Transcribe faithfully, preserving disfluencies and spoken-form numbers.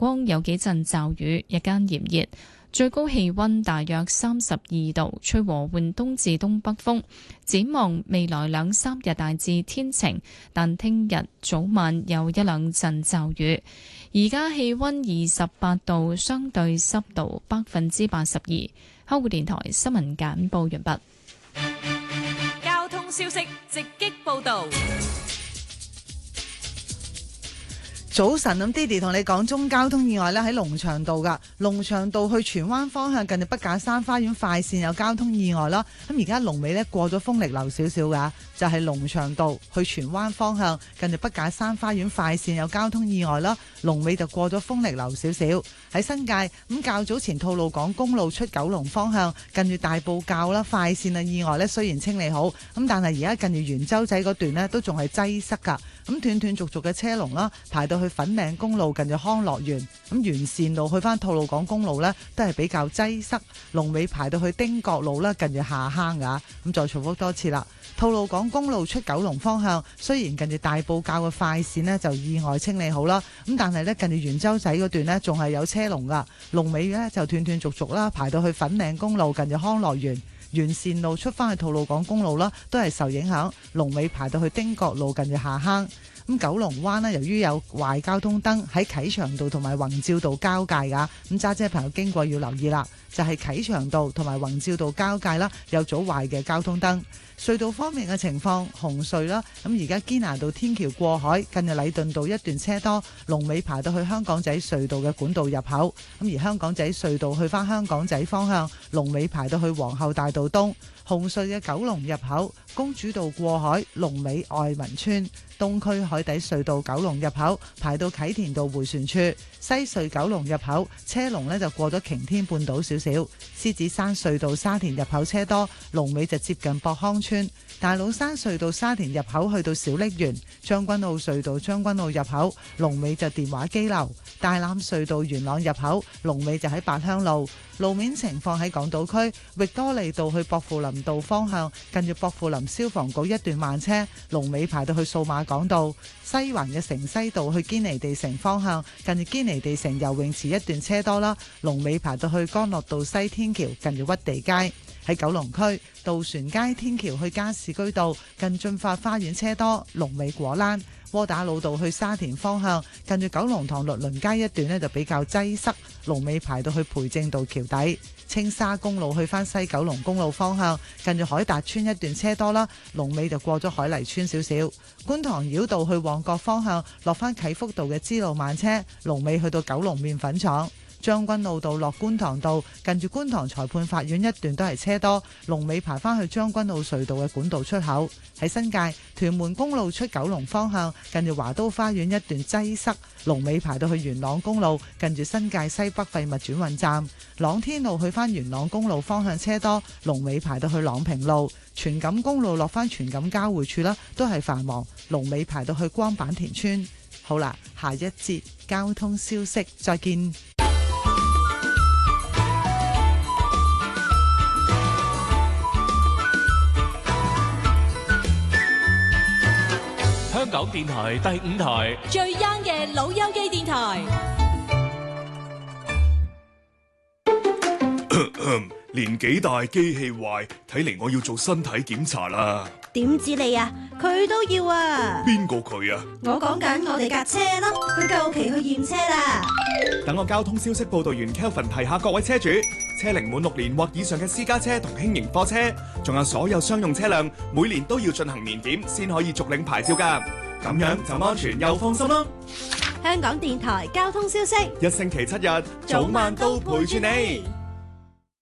光，有幾陣驟雨，日間炎熱。最高氣溫大約三十二度，吹和緩東至東北風。展望未來兩三日大致天晴，但聽日早晚有一兩陣驟雨。而家氣溫二十八度，相對濕度百分之八十二。香港電台新聞簡報完畢。 交通消息直擊報道。 早晨，咁 Didi 同你講中交通意外咧，喺龍翔道噶，龍翔道去荃灣方向近住筆架山花園快線有交通意外啦。咁而家龍尾咧過咗豐力樓少少噶，就係龍翔道去荃灣方向近住筆架山花園快線有交通意外啦。龍尾就過咗豐力樓少少。喺新界咁較早前吐露港公路出九龍方向近住大埔滘啦快線嘅意外咧，雖然清理好，咁但係而家近住元洲仔嗰段呢都仲係擠塞噶，咁斷斷續續嘅車龍啦，排到去粉嶺公路近住康樂園，咁沿線路去翻吐露港公路呢都係比較擠塞，龍尾排到去丁角路啦近住下坑噶。咁再重複多次啦，吐露港公路出九龍方向雖然近住大埔滘嘅快線呢就意外清理好啦，咁但係呢近住元洲仔嗰段呢仲係有車龍噶，龍尾呢就斷斷續續啦，排到去粉嶺公路近住康樂園，沿線路出翻去吐露港公路啦都係受影響，龍尾排到去丁角路近住下坑。咁九龍灣呢，由於有壞交通燈喺啟祥道同埋宏照道交界噶，咁揸車朋友經過要留意啦，就係啟祥道同埋宏照道交界啦，有組壞嘅交通燈。隧道方面嘅情況，紅隧啦，咁而家堅拿道天橋過海近住禮頓道一段車多，龍尾排到去香港仔隧道嘅管道入口。咁而香港仔隧道去返香港仔方向，龍尾排到去皇后大道東。紅隧嘅九龍入口公主道過海，龍尾愛民村。東區海底隧道九龍入口排到啟田道迴旋處，西隧九龍入口車龍呢就過咗擎天半島少少，獅子山隧道沙田入口車多，龍尾就接近博康村。大老山隧道沙田入口去到小瀝源，將軍澳隧道將軍澳入口龍尾就電話機樓，大欖隧道元朗入口龍尾就喺八鄉路。路面情況喺港島區域多利道去薄扶林道方向近住薄扶林消防局一段慢車，龍尾排到去數碼港道。西環嘅城西道去堅尼地城方向近住堅尼地城游泳池一段車多啦，龍尾排到去干諾道西天橋近住屈地街。喺九龍區渡船街天橋去加士居道近駿發花園車多，龍尾果欄。窩打老道去沙田方向近住九龍塘律倫街一段呢就比較擠塞，龍尾排到去培正道橋底。青沙公路去返西九龍公路方向近住海達村一段車多啦，龍尾就過咗海泥村少少。觀塘繞道去旺角方向落返啟福道嘅支路慢車，龍尾去到九龍麵粉廠。將軍澳道落觀塘道近住觀塘裁判法院一段都係車多，龍尾排返去將軍澳隧道嘅管道出口。喺新界屯門公路出九龍方向近住華都花園一段擠塞，龍尾排到去元朗公路近住新界西北廢物轉運站。朗天路去返元朗公路方向車多，龍尾排到去朗平路。荃錦公路落返荃錦交匯處啦，都係繁忙，龍尾排到去光板田村。好啦，下一節交通消息再見。 香港電台第五台最 young 嘅老友記電台。 年紀大機器壞，睇嚟我要做身體檢查啦。 點知你啊？佢都要啊。 邊個佢啊？ 我講緊我哋架車咯，佢夠期去驗車啦。 等我交通消息報道員 Kelvin 提下各位車主，車齡滿六年或以上嘅私家車同輕型貨車，仲有所有商用車輛，每年都要進行年檢先可以續領牌照㗎。咁樣就安全又放心啦。 香港電台交通消息， 一星期七日，早晚都陪住你。